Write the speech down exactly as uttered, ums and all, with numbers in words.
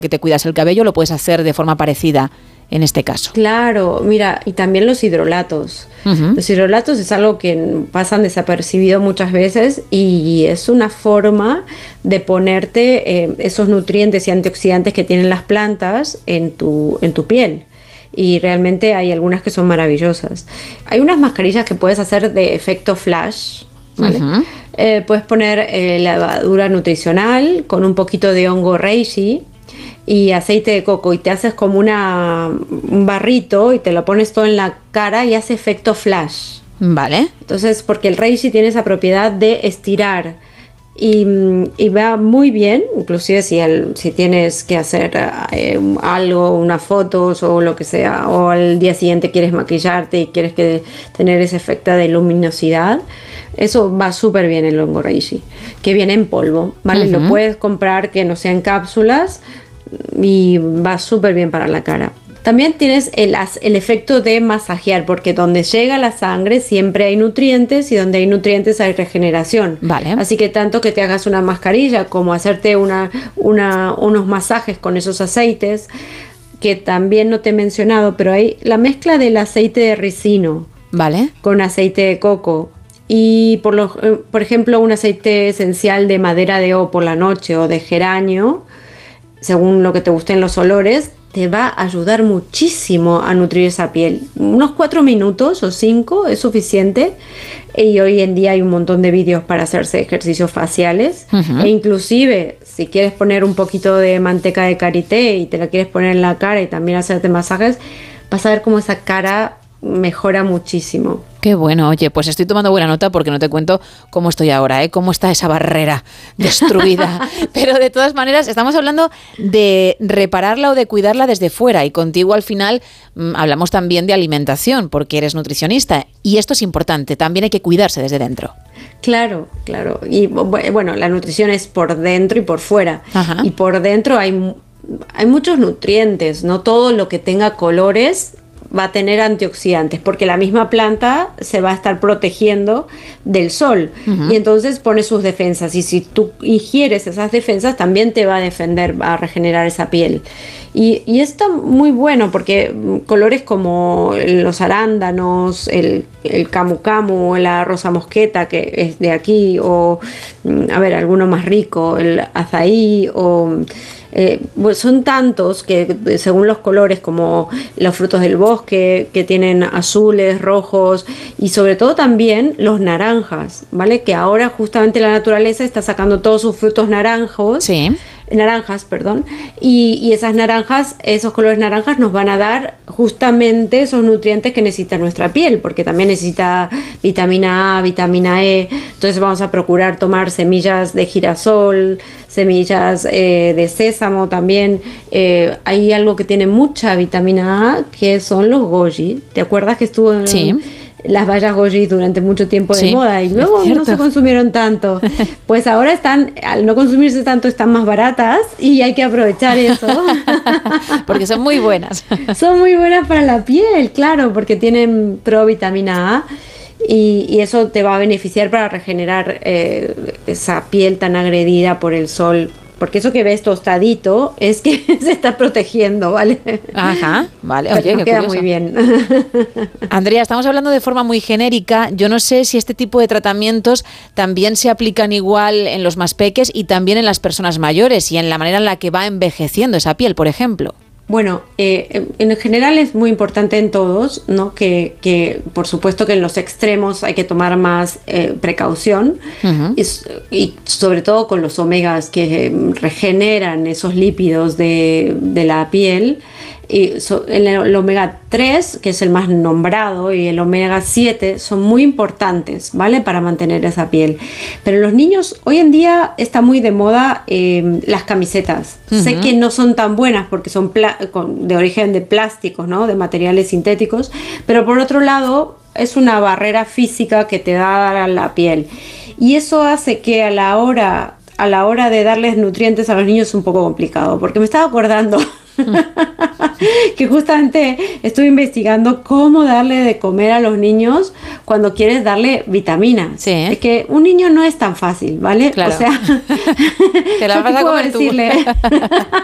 que te cuidas el cabello, lo puedes hacer de forma parecida en este caso. Claro, mira, y también los hidrolatos. Uh-huh. Los hidrolatos es algo que pasan desapercibido muchas veces y es una forma de ponerte eh, esos nutrientes y antioxidantes que tienen las plantas en tu, en tu piel. Y realmente hay algunas que son maravillosas. Hay unas mascarillas que puedes hacer de efecto flash, ¿vale? Uh-huh. Eh, puedes poner eh, levadura nutricional con un poquito de hongo reishi y aceite de coco y te haces como una, un barrito y te lo pones todo en la cara y hace efecto flash. Vale. Entonces, porque el reishi tiene esa propiedad de estirar y, y va muy bien, inclusive si, el, si tienes que hacer eh, algo, unas fotos o lo que sea, o al día siguiente quieres maquillarte y quieres que tener ese efecto de luminosidad. Eso va súper bien el hongo reishi, que viene en polvo, ¿vale? Uh-huh. Lo puedes comprar que no sea en cápsulas y va súper bien para la cara. También tienes el, el efecto de masajear, porque donde llega la sangre siempre hay nutrientes y donde hay nutrientes hay regeneración. Vale. Así que tanto que te hagas una mascarilla como hacerte una, una, unos masajes con esos aceites, que también no te he mencionado, pero hay la mezcla del aceite de ricino, vale, con aceite de coco. Y por, lo, por ejemplo, un aceite esencial de madera de O por la noche o de geranio, según lo que te gusten los olores, te va a ayudar muchísimo a nutrir esa piel. Unos cuatro minutos o cinco es suficiente. Y hoy en día hay un montón de vídeos para hacerse ejercicios faciales. Uh-huh. E inclusive, si quieres poner un poquito de manteca de karité y te la quieres poner en la cara y también hacerte masajes, vas a ver cómo esa cara mejora muchísimo. Qué bueno, oye, pues estoy tomando buena nota porque no te cuento cómo estoy ahora, ¿eh? Cómo está esa barrera destruida. Pero de todas maneras, estamos hablando de repararla o de cuidarla desde fuera y contigo al final mmm, hablamos también de alimentación porque eres nutricionista y esto es importante, también hay que cuidarse desde dentro. Claro, claro. Y bueno, la nutrición es por dentro y por fuera. Ajá. Y por dentro hay, hay muchos nutrientes, no todo lo que tenga colores va a tener antioxidantes, porque la misma planta se va a estar protegiendo del sol. Uh-huh. Y entonces pone sus defensas, y si tú ingieres esas defensas también te va a defender, va a regenerar esa piel. Y, y está muy bueno porque colores como los arándanos, el, el camu camu, la rosa mosqueta que es de aquí, o a ver, alguno más rico, el azaí, o Eh, pues son tantos que según los colores, como los frutos del bosque que tienen azules, rojos y sobre todo también los naranjas, ¿vale? Que ahora justamente la naturaleza está sacando todos sus frutos naranjos. Sí. naranjas, perdón, y, y esas naranjas, esos colores naranjas nos van a dar justamente esos nutrientes que necesita nuestra piel, porque también necesita vitamina A, vitamina E, entonces vamos a procurar tomar semillas de girasol, semillas eh, de sésamo también. Eh, hay algo que tiene mucha vitamina A, que son los goji. ¿Te acuerdas que estuvo en... Sí. las bayas goji durante mucho tiempo de sí, moda y luego no se consumieron tanto? Pues ahora están, al no consumirse tanto, están más baratas y hay que aprovechar eso. Porque son muy buenas. Son muy buenas para la piel, claro, porque tienen provitamina A y, y eso te va a beneficiar para regenerar eh, esa piel tan agredida por el sol. Porque eso que ves tostadito es que se está protegiendo, ¿vale? Ajá, vale. Oye, qué queda curioso. muy bien. Andrea, estamos hablando de forma muy genérica. Yo no sé si este tipo de tratamientos también se aplican igual en los más peques y también en las personas mayores y en la manera en la que va envejeciendo esa piel, por ejemplo. Bueno, eh, en general es muy importante en todos, ¿no? Que, que por supuesto que en los extremos hay que tomar más eh, precaución. Uh-huh. y, y sobre todo con los omegas que regeneran esos lípidos de, de la piel. Y so, el, el omega tres, que es el más nombrado, y el omega siete son muy importantes, ¿vale? Para mantener esa piel. Pero los niños, hoy en día está muy de moda eh, las camisetas. Uh-huh. Sé que no son tan buenas porque son pla- con, de origen de plásticos, ¿no? De materiales sintéticos, pero por otro lado es una barrera física que te da a la piel. Y eso hace que a la hora, a la hora de darles nutrientes a los niños es un poco complicado, porque me estaba acordando que justamente estuve investigando cómo darle de comer a los niños cuando quieres darle vitaminas. Sí. Es que un niño no es tan fácil, ¿vale? Claro. O sea, te la vas a comer tú.